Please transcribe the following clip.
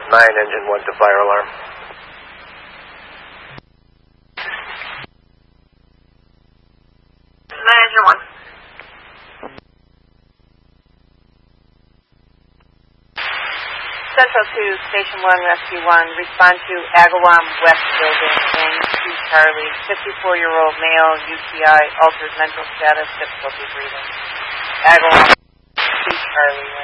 9, engine 1 to fire alarm. Engine 1. Central to Station 1, Rescue 1. Respond to Agawam West Building, N2 Charlie, 54-year-old male, UTI, altered mental status, difficulty breathing. Agawam 2 Charlie.